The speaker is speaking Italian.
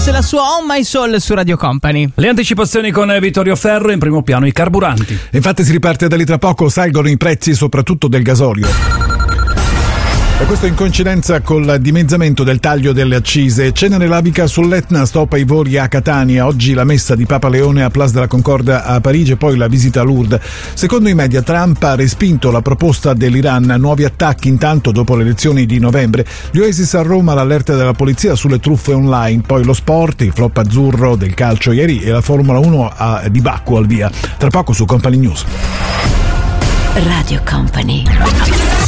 Fighters e la sua On My Soul su Radio Company. Le anticipazioni con Vittorio Ferro, in primo piano i carburanti. Infatti si riparte da lì tra poco, salgono i prezzi soprattutto del gasolio. E questo in coincidenza col dimezzamento del taglio delle accise. Cenere lavica sull'Etna, stop ai voli a Catania. Oggi la messa di Papa Leone a Place de la Concorde a Parigi e poi la visita a Lourdes. Secondo i media, Trump ha respinto la proposta dell'Iran. Nuovi attacchi intanto dopo le elezioni di novembre. Gli Oasis a Roma, l'allerta della polizia sulle truffe online. Poi lo sport, il flop azzurro del calcio ieri e la Formula 1 di Baku al via. Tra poco su Company News. Radio Company.